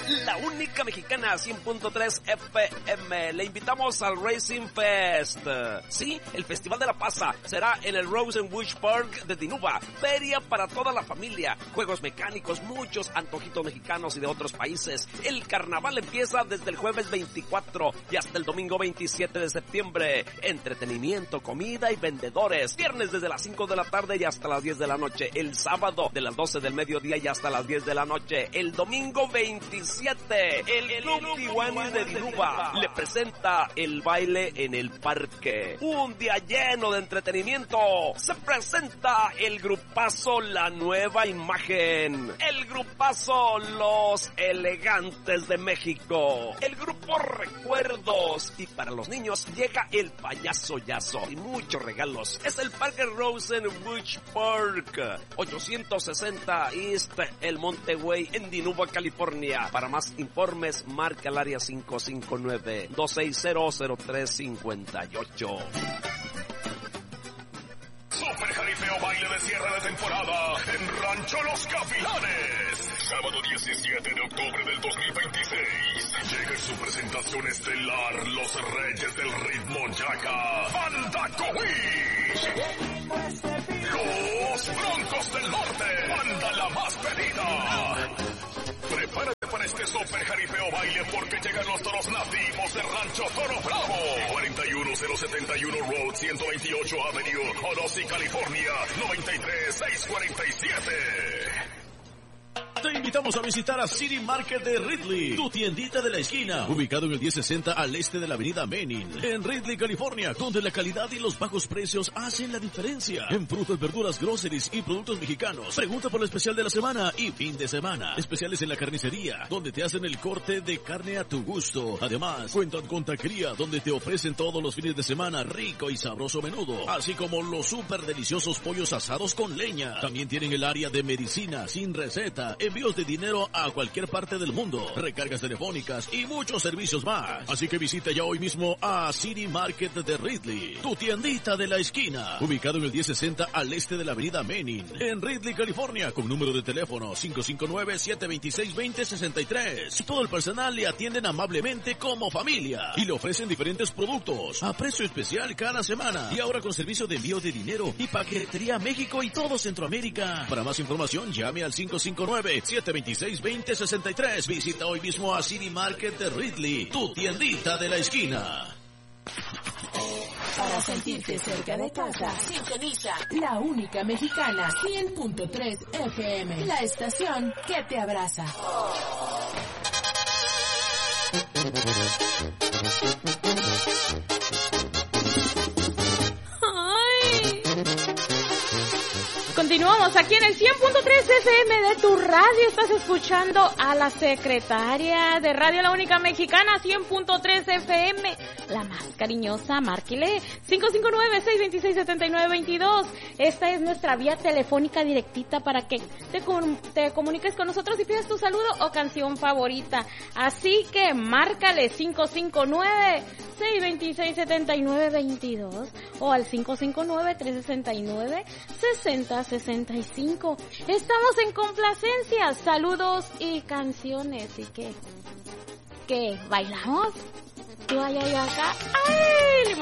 la única mexicana 100.3 FM. Le invitamos al Racing Fest. Sí, el Festival de la Pasa será en el Rosenbusch Park de Dinuba. Feria para toda la familia, juegos mecánicos, muchos antojitos mexicanos y de otros países. El carnaval empieza desde el jueves 24 y hasta el domingo 27 de septiembre. Entretenimiento, comida y vendedores. Viernes desde las 5 de la tarde y hasta las 10 de la noche. El sábado de las 12 del mediodía y hasta las 10 de la noche. El domingo 27, el Club Tijuana de Dinuba le presenta el baile en el parque. Un día lleno de entretenimiento. Se presenta el grupazo La Nueva Imagen. El grupazo Los Elegantes de México. El grupo Recuerdos. Y para los niños llega el Payaso Yazo. Y muchos regalos. Es el Parque Rosenbusch Park. 860 East El Monte Way en Dinuba, California. Para más informes, marca el área 559-260-0358. Super Jaripeo Baile de cierre de temporada en Rancho Los Gavilanes. Sábado 17 de octubre del 2026. Llega en su presentación estelar Los Reyes del Ritmo Yaca, Banda Cowish. Los Broncos del Norte, banda la más pedida. Prepárate para este Super Jaripeo Baile porque llegan los toros nativos de Rancho Toro Bravo. 41071 Road 128 Avenue, Orosi, California, 93647. Te invitamos a visitar a City Market de Ridley, tu tiendita de la esquina, ubicado en el 1060 al este de la avenida Menin, en Ridley, California, donde la calidad y los bajos precios hacen la diferencia. En frutas, verduras, groceries y productos mexicanos. Pregunta por el especial de la semana y fin de semana. Especiales en la carnicería, donde te hacen el corte de carne a tu gusto. Además, cuentan con taquería, donde te ofrecen todos los fines de semana rico y sabroso menudo, así como los súper deliciosos pollos asados con leña. También tienen el área de medicina sin receta, envíos de dinero a cualquier parte del mundo, recargas telefónicas y muchos servicios más. Así que visita ya hoy mismo a City Market de Ridley, tu tiendita de la esquina, ubicado en el 1060 al este de la avenida Menin, en Ridley, California, con número de teléfono 559-726-2063. Todo el personal le atienden amablemente como familia y le ofrecen diferentes productos a precio especial cada semana. Y ahora con servicio de envío de dinero y paquetería a México y todo Centroamérica. Para más información, llame al 559-726-2063. Visita hoy mismo a City Market de Ridley, tu tiendita de la esquina. Para sentirte cerca de casa, sintoniza la única mexicana 100.3 FM, la estación que te abraza. Continuamos aquí en el 100.3 FM de tu radio. Estás escuchando a la secretaria de Radio La Única Mexicana 100.3 FM, la más cariñosa. Márquele 559-626-7922. Esta es nuestra vía telefónica directita para que te comuniques con nosotros y pidas tu saludo o canción favorita. Así que márcale 559-626-7922 o al 559-369-6065. Estamos en complacencias, saludos y canciones. ¿Y qué? ¿Qué? ¿Bailamos? Yo allá, yo acá. ¡Ay!